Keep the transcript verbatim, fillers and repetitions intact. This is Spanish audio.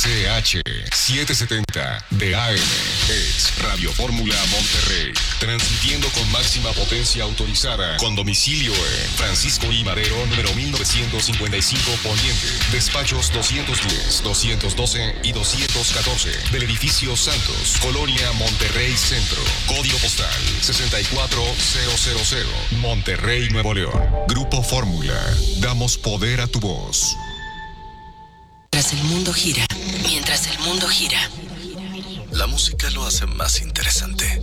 C H setecientos setenta de A M. Es Radio Fórmula Monterrey. Transmitiendo con máxima potencia autorizada. Con domicilio en Francisco I. Madero, número mil novecientos cincuenta y cinco Poniente. Despachos doscientos diez, doscientos doce y doscientos catorce. Del edificio Santos, Colonia Monterrey Centro. Código postal sesenta y cuatro mil. Monterrey, Nuevo León. Grupo Fórmula. Damos poder a tu voz. Mientras el mundo gira, mientras el mundo gira. La música lo hace más interesante.